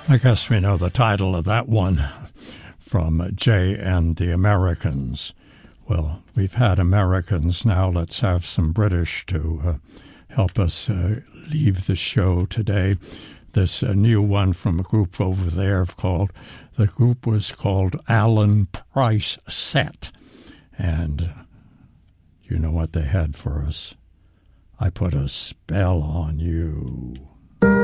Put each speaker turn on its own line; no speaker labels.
I guess we know the title of that one from Jay and the Americans. Well, we've had Americans, now let's have some British to help us leave the show today. This new one from a group over there the group was called Alan Price Set. And you know what they had for us? I Put a Spell on You.